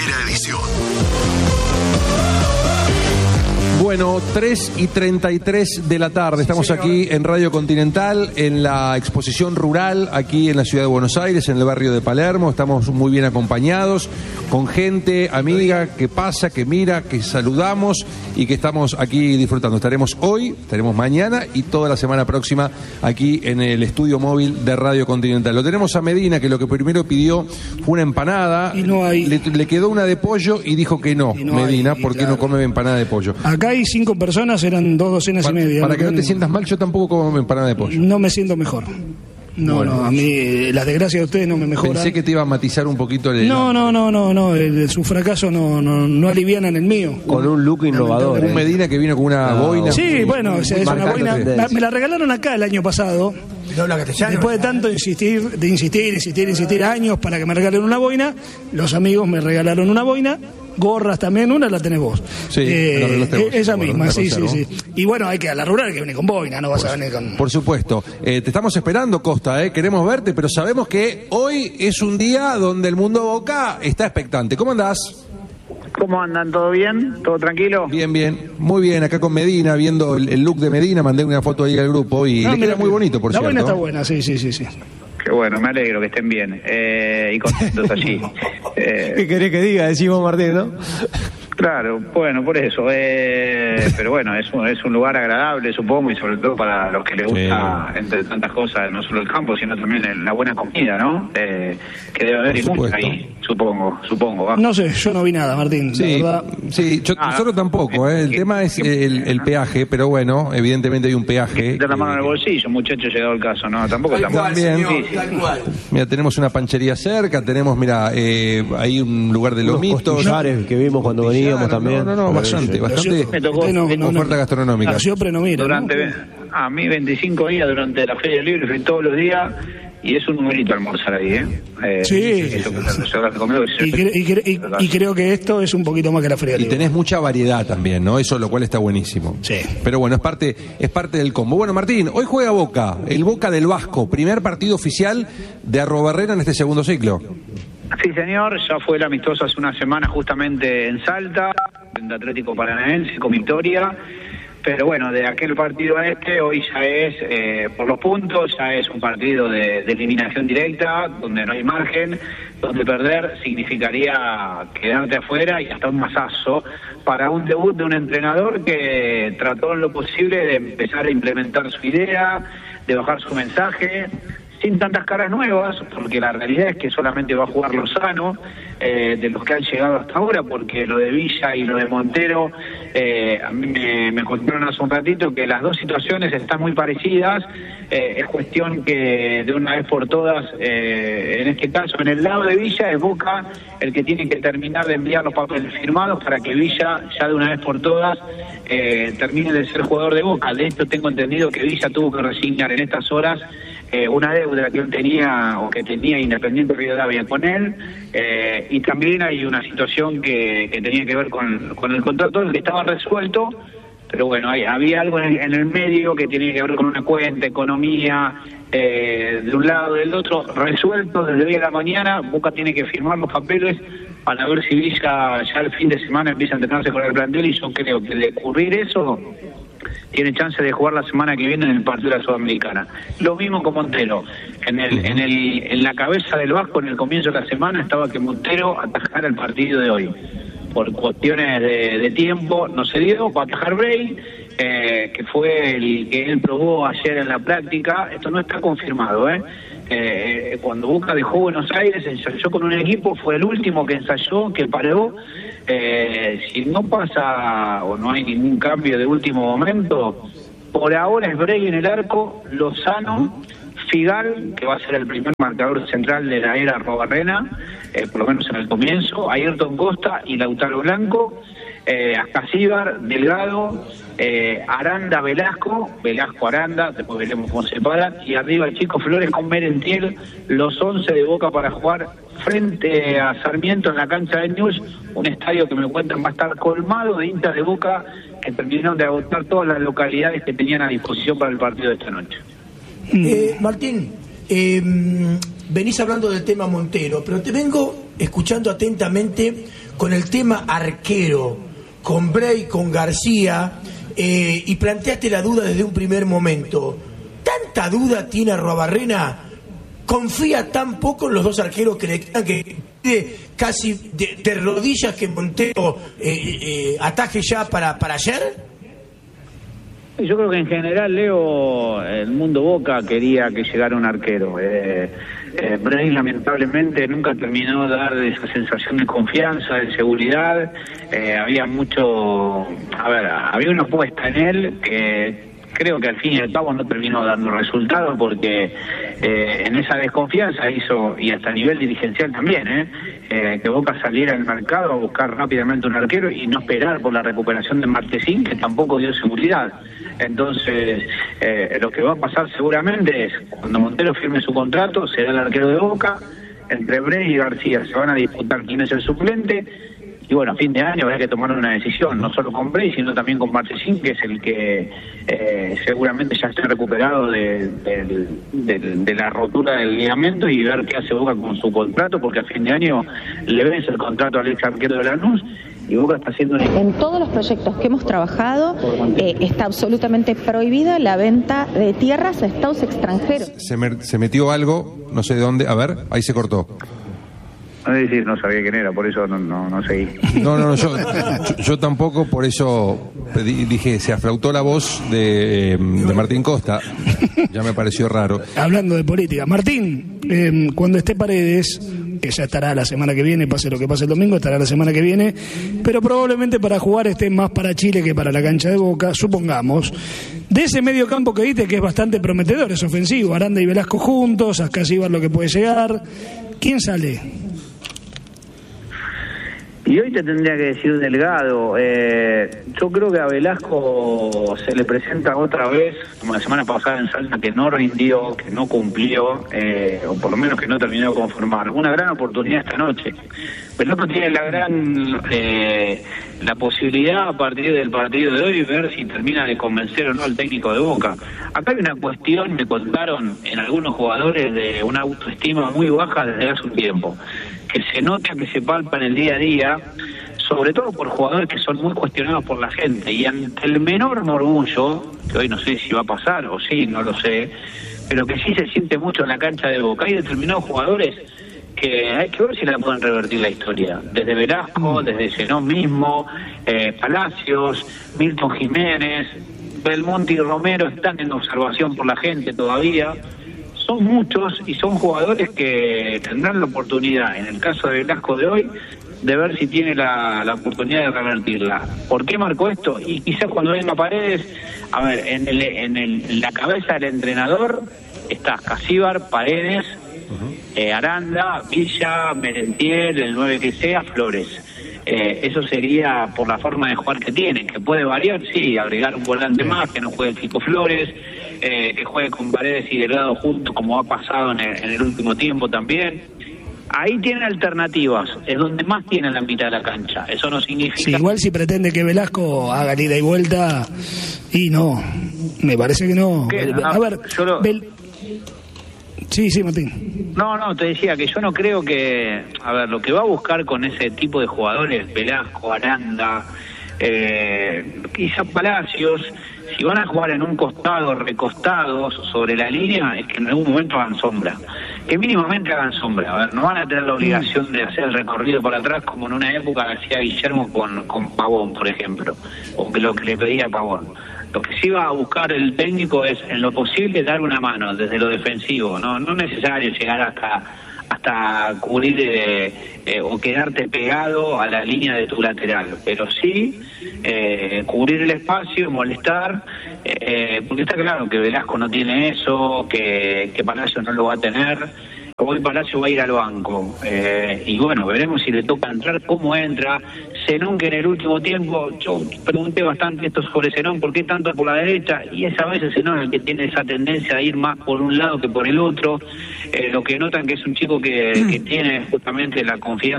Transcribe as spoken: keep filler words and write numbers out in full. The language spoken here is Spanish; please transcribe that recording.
Primera edición. Bueno, tres y treinta y tres de la tarde. Estamos aquí en Radio Continental, en la exposición rural, aquí en la ciudad de Buenos Aires, en el barrio de Palermo. Estamos muy bien acompañados, con gente amiga que pasa, que mira, que saludamos y que estamos aquí disfrutando. Estaremos hoy, estaremos mañana y toda la semana próxima aquí en el estudio móvil de Radio Continental. Lo tenemos a Medina, que lo que primero pidió fue una empanada. Y no hay. Le, le quedó una de pollo y dijo que no, no Medina, hay, porque claro. no come empanada de pollo. Acá hay cinco personas, eran dos docenas Para, y media. para que no te no, sientas mal, yo tampoco como empanada de pollo. No me siento mejor. No, Bueno. no, a mí las desgracias de ustedes no me mejoran. Pensé que te iba a matizar un poquito el... No, no, no, no, no, el, su fracaso no, no, no alivianan el mío. Con un look innovador. Un Medina que vino con una No. boina. Sí, bueno, o sea, es una marcando boina. tendencia. Me la regalaron acá el año pasado. Después de tanto insistir, de insistir, insistir, insistir años para que me regalen una boina, los amigos me regalaron una boina. Gorras también, una la tenés vos. Sí, eh, la regalaste vos, esa bueno, misma, la sí, sí, conservo. sí. Y bueno, hay que a la rural hay que venir con boina, no vas a venir con... Por supuesto. Eh, te estamos esperando, Costa, eh. Queremos verte, pero sabemos que hoy es un día donde el mundo Boca está expectante. ¿Cómo andás? ¿Cómo andan? ¿Todo bien? ¿Todo tranquilo? Bien, bien. Muy bien, acá con Medina, viendo el, el look de Medina. Mandé una foto ahí al grupo y No, le mira, queda muy bonito, por la cierto. boina está buena, sí, sí, sí, sí. Qué bueno, me alegro que estén bien eh, y contentos allí. Eh, ¿Qué querés que diga? Decimos Martín, ¿no? claro, bueno, por eso. Eh, pero bueno, es un, es un lugar agradable, supongo, y sobre todo para los que les gusta, sí, entre tantas cosas, no solo el campo, sino también el, la buena comida, ¿no? Eh, que debe haber y mucha ahí, supongo, supongo. ¿va? No sé, yo no vi nada, Martín. Sí, la verdad. sí, yo, Ah, nosotros tampoco. Eh. El tema es el, el peaje, pero bueno, evidentemente hay un peaje. De la mano en el eh, bolsillo, muchacho, llegado el caso, ¿no? Tampoco estamos También. Sí, sí. Mira, tenemos una panchería cerca, tenemos, mira, eh, hay un lugar de Unos lomitos. costillares que vimos cuando veníamos también. No, no, no, bastante, bastante Me tocó. No, no, no, oferta gastronómica. La Siopre no mira, Durante, ¿no? a mí veinticinco días durante la Feria Libre, fui todos los días y es un numerito almorzar ahí, ¿eh? eh Sí. Eso que yo recomiendo que Y, se- cre- y, cre- y- y creo que esto es un poquito más que la Feria Y Libre. tenés mucha variedad también, ¿no? Eso, lo cual está buenísimo. Sí. Pero bueno, es parte, es parte del combo. Bueno, Martín, hoy juega Boca, el Boca del Vasco, primer partido oficial de Arrobarrena en este segundo ciclo. Sí, señor, ya fue el amistoso hace una semana justamente en Salta, en Atlético Paranaense con victoria. Pero bueno, de aquel partido a este, hoy ya es, eh, por los puntos, ya es un partido de, de eliminación directa, donde no hay margen, donde perder significaría quedarte afuera y hasta un masazo para un debut de un entrenador que trató en lo posible de empezar a implementar su idea, de bajar su mensaje, sin tantas caras nuevas, porque la realidad es que solamente va a jugar Lozano, eh, de los que han llegado hasta ahora, porque lo de Villa y lo de Montero, eh, a mí me, me contaron hace un ratito que las dos situaciones están muy parecidas, eh, es cuestión que de una vez por todas, eh, en este caso, en el lado de Villa es Boca el que tiene que terminar de enviar los papeles firmados para que Villa, ya de una vez por todas, eh, termine de ser jugador de Boca. De esto tengo entendido que Villa tuvo que resignar en estas horas Eh, una deuda que él tenía o que tenía Independiente Rivadavia con él, eh, y también hay una situación que, que tenía que ver con, con el contrato que estaba resuelto, pero bueno, hay, había algo en el, en el medio que tenía que ver con una cuenta, economía, eh, de un lado, del otro, resuelto desde hoy a la mañana. Boca tiene que firmar los papeles para ver si Villa ya el fin de semana empieza a entrenarse con el plantel, y yo creo que de ocurrir eso tiene chance de jugar la semana que viene en el partido de la Sudamericana. Lo mismo con Montero. En el, en el, en la cabeza del Vasco, en el comienzo de la semana, estaba que Montero atajara el partido de hoy. Por cuestiones de, de tiempo, no se dio, va a atajar Bray, eh, que fue el que él probó ayer en la práctica. Esto no está confirmado, ¿eh? Eh, cuando Boca dejó Buenos Aires, ensayó con un equipo, fue el último que ensayó, que paró. Eh, si no pasa o no hay ningún cambio de último momento, por ahora es Bray en el arco, Lozano, Figal, que va a ser el primer marcador central de la era Arrobarrena, eh, por lo menos en el comienzo, Ayrton Costa y Lautaro Blanco, eh, Ascasíbar, Delgado, eh, Aranda, Velasco, Velasco, Aranda, después veremos cómo se paran, y arriba el Chico Flores con Merentiel, los once de Boca para jugar frente a Sarmiento en la cancha de News, un estadio que me cuentan va a estar colmado de hinchas de Boca que terminaron de agotar todas las localidades que tenían a disposición para el partido de esta noche. Eh, Martín, eh, venís hablando del tema Montero, pero te vengo escuchando atentamente con el tema arquero, con Bray, con García, eh, y planteaste la duda desde un primer momento. ¿Tanta duda tiene Arruabarrena? ¿Confía tan poco en los dos arqueros que le quedan que pide casi de, de rodillas que Montero eh, eh, ataje ya para, para ayer? Yo creo que en general, Leo, el mundo Boca quería que llegara un arquero. Eh, eh, Bray lamentablemente nunca terminó de dar esa sensación de confianza, de seguridad. Eh, había mucho, a ver, había una apuesta en él que creo que al fin y al cabo no terminó dando resultados porque eh, en esa desconfianza hizo, y hasta a nivel dirigencial también, eh, eh, que Boca saliera al mercado a buscar rápidamente un arquero y no esperar por la recuperación de Martesín, que tampoco dio seguridad. Entonces, eh, lo que va a pasar seguramente es, cuando Montero firme su contrato, será el arquero de Boca, entre Bray y García se van a disputar quién es el suplente. Y bueno, a fin de año habrá que tomar una decisión, no solo con Bray, sino también con Martesín, que es el que eh, seguramente ya esté recuperado de, de, de, de la rotura del ligamento, y ver qué hace Boca con su contrato, porque a fin de año le vence el contrato al ex arquero de Lanús, y Boca está haciendo... En todos los proyectos que hemos trabajado eh, está absolutamente prohibida la venta de tierras a estados extranjeros. Se, me, se metió algo, no sé de dónde, a ver, ahí se cortó. No decir, no sabía quién era, por eso no, no, no seguí. No, no, no, yo, yo, yo tampoco, por eso pedí, dije, se aflautó la voz de, de Martín Costa, ya me pareció raro. Hablando de política, Martín, eh, cuando esté Paredes, que ya estará la semana que viene, pase lo que pase el domingo, estará la semana que viene, pero probablemente para jugar esté más para Chile que para la cancha de Boca, supongamos. De ese medio campo que viste, que es bastante prometedor, es ofensivo, Aranda y Velasco juntos, Ascasíbar lo que puede llegar, ¿quién sale? Y hoy te tendría que decir Delgado. Eh, yo creo que a Velasco se le presenta otra vez, como la semana pasada en Salta, que no rindió, que no cumplió, eh, o por lo menos que no terminó de conformar. Una gran oportunidad esta noche. Velasco tiene la gran eh, la posibilidad a partir del partido de hoy ver si termina de convencer o no al técnico de Boca. Acá hay una cuestión, me contaron en algunos jugadores, de una autoestima muy baja desde hace un tiempo, que se nota, que se palpa en el día a día, sobre todo por jugadores que son muy cuestionados por la gente, y ante el menor murmullo, que hoy no sé si va a pasar o sí, no lo sé, pero que sí se siente mucho en la cancha de Boca. Hay determinados jugadores que hay que ver si la pueden revertir la historia, desde Velasco, desde Zenón mismo, eh, Palacios, Milton Jiménez, Belmonte y Romero están en observación por la gente todavía. Son muchos y son jugadores que tendrán la oportunidad, en el caso de Velasco de hoy, de ver si tiene la, la oportunidad de revertirla. ¿Por qué marcó esto? Y quizás cuando venga Paredes, a ver, en, el, en, el, en la cabeza del entrenador está Ascasíbar, Paredes, uh-huh. eh, Aranda, Villa, Merentiel, el nueve que sea, Flores. Eh, eso sería por la forma de jugar que tienen, que puede variar, sí, agregar un volante más, que no juegue el Chico Flores, eh, que juegue con Paredes y Delgado juntos, como ha pasado en el, en el último tiempo también. Ahí tienen alternativas, es donde más tienen la mitad de la cancha. Eso no significa... Sí, igual si pretende que Velasco haga ida y vuelta, y no, me parece que no. ¿Qué? A, a ver, yo lo... Bel... Sí, sí, Martín. No, no, te decía que yo no creo que... A ver, lo que va a buscar con ese tipo de jugadores, Velasco, Aranda, eh, quizás Palacios, si van a jugar en un costado, recostados sobre la línea, es que en algún momento hagan sombra. Que mínimamente hagan sombra. A ver, no van a tener la obligación de hacer el recorrido por atrás como en una época hacía Guillermo con, con Pavón, por ejemplo, o que lo que le pedía Pavón. Lo que sí va a buscar el técnico es, en lo posible, dar una mano desde lo defensivo. No, no es necesario llegar hasta hasta cubrir eh, eh, o quedarte pegado a la línea de tu lateral, pero sí eh, cubrir el espacio, molestar, eh, porque está claro que Velasco no tiene eso, que, que Palacio no lo va a tener. Hoy Palacio va a ir al banco, eh, y bueno, veremos si le toca entrar, cómo entra. Zenón, que en el último tiempo, yo pregunté bastante esto sobre Zenón, ¿por qué tanto por la derecha? Y es a veces Zenón el que tiene esa tendencia a ir más por un lado que por el otro. Eh, lo que notan que es un chico que, que tiene justamente la confianza